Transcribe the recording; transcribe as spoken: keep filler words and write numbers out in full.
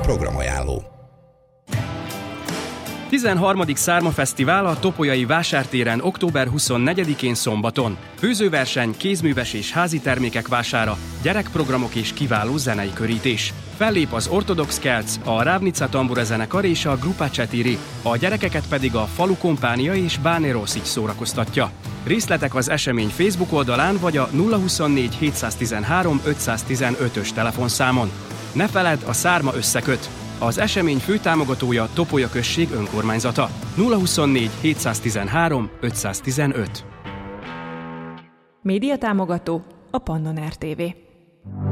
Programajánló. tizenharmadik Szárma Fesztivál a Topolyai Vásártéren október huszonnegyedikén szombaton. Főzőverseny, kézműves és házi termékek vására, gyerekprogramok és kiváló zenei körítés. Fellép az Ortodox Kelc, a Rávnica Tambura zenekar és a Grupa Csetiri, a gyerekeket pedig a Falu Kompánia és Báné Roszics szórakoztatja. Részletek az esemény Facebook oldalán vagy a nulla huszonnégy hétszáztizenhárom ötszáztizenötös telefonszámon. Ne feledd, a Szárma összeköt! Az esemény főtámogatója Topolya község önkormányzata. nulla huszonnégy hétszáztizenhárom ötszáztizenöt. Média támogató a Pannon er té vé.